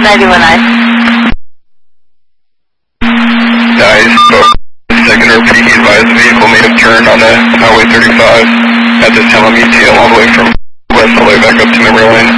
91.9. Nice. Second repeat, he advised the vehicle made a turn on the Highway 35. At this time, I'm ETL all the way from west all the way back up to memory lane.